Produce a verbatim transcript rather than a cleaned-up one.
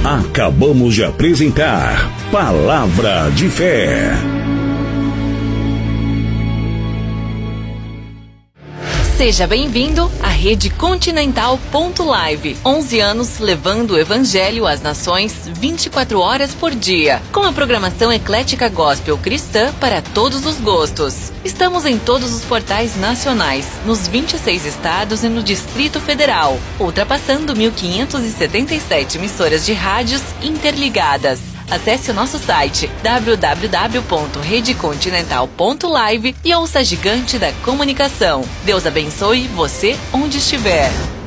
Acabamos de apresentar Palavra de Fé. Seja bem-vindo à Rede Continental ponto live. onze anos levando o Evangelho às nações vinte e quatro horas por dia. Com a programação eclética gospel cristã para todos os gostos. Estamos em todos os portais nacionais, nos vinte e seis estados e no Distrito Federal, ultrapassando mil quinhentas e setenta e sete emissoras de rádios interligadas. Acesse o nosso site w w w ponto rede continental ponto live e ouça a gigante da comunicação. Deus abençoe você onde estiver.